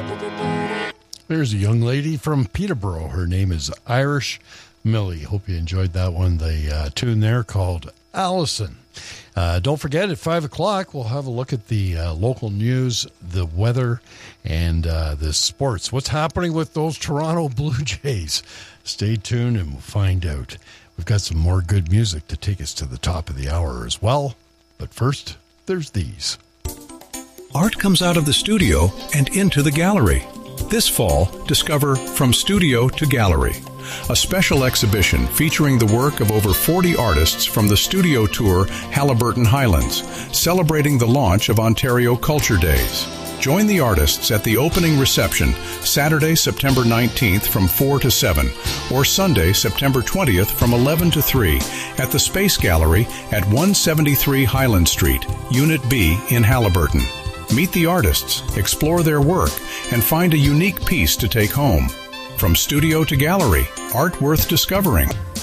There's a young lady from Peterborough. Her name is Irish Millie. Hope you enjoyed that one. The tune there called Allison. Don't forget, at 5 o'clock, we'll have a look at the local news, the weather, and the sports. What's happening with those Toronto Blue Jays? Stay tuned and we'll find out. We've got some more good music to take us to the top of the hour as well. But first, there's these. Art comes out of the studio and into the gallery. This fall, discover From Studio to Gallery, a special exhibition featuring the work of over 40 artists from the studio tour Haliburton Highlands, celebrating the launch of Ontario Culture Days. Join the artists at the opening reception Saturday, September 19th from 4 to 7, or Sunday, September 20th from 11 to 3 at the Space Gallery at 173 Highland Street, Unit B in Haliburton. Meet the artists, explore their work, and find a unique piece to take home. From studio to gallery, art worth discovering.